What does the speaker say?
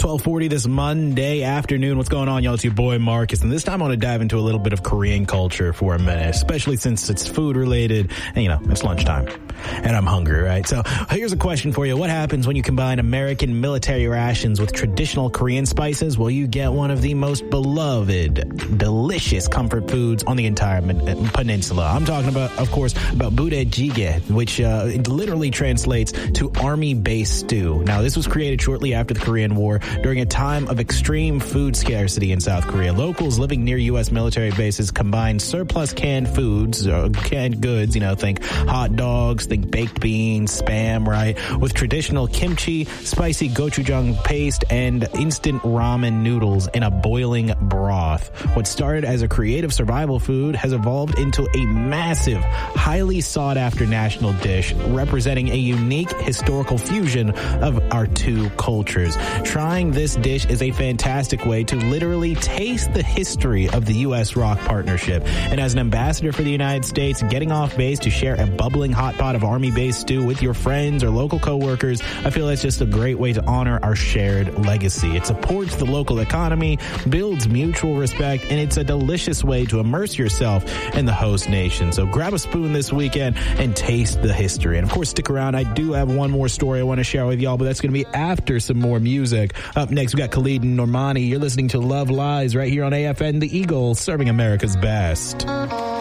12:40 this Monday afternoon. What's going on, y'all? It's your boy Marcus, and this time I want to dive into a little bit of Korean culture for a minute, especially since it's food related and, it's lunchtime and I'm hungry, right? So here's a question for you. What happens when you combine American military rations with traditional Korean spices? Well, you get one of the most beloved, delicious comfort foods on the entire peninsula. I'm talking about, of course, about budae-jjigae, which literally translates to army-based stew. Now, this was created shortly after the Korean War during a time of extreme food scarcity in South Korea. Locals living near U.S. military bases combined surplus canned foods, canned goods, think hot dogs, think baked beans, Spam, right, with traditional kimchi, spicy gochujang paste, and instant ramen noodles in a boiling broth. What started as a creative survival food has evolved into a massive, highly sought-after national dish representing a unique historical fusion of our two cultures. Trying this dish is a fantastic way to literally taste the history of the U.S.-ROK partnership. And as an ambassador for the United States, getting off base to share a bubbling hot pot of Army-based stew with your friends or local coworkers, I feel that's just a great way to honor our shared legacy. It supports the local economy, builds mutual respect, and it's a delicious way to immerse yourself in the host nation. So grab a spoon this weekend and taste the history. And of course, stick around. I do have one more story I want to share with y'all, but that's going to be after some more music. Up next, we got Khalid and Normani. You're listening to Love Lies right here on AFN The Eagle, serving America's best.